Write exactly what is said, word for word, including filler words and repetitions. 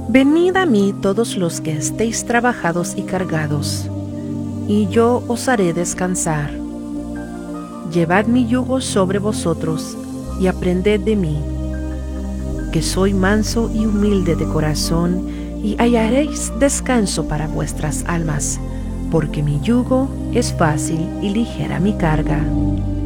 Venid a mí todos los que estéis trabajados y cargados, y yo os haré descansar. Llevad mi yugo sobre vosotros, y aprended de mí, que soy manso y humilde de corazón, y hallaréis descanso para vuestras almas, porque mi yugo es fácil y ligera mi carga.